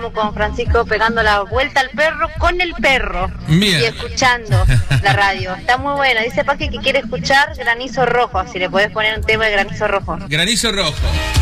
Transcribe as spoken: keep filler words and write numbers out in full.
con Francisco pegando la vuelta al perro con el perro. Bien. Y escuchando la radio. Está muy buena. Dice Paqui que quiere escuchar Granizo Rojo. Si le podés poner un tema de Granizo Rojo. Granizo Rojo.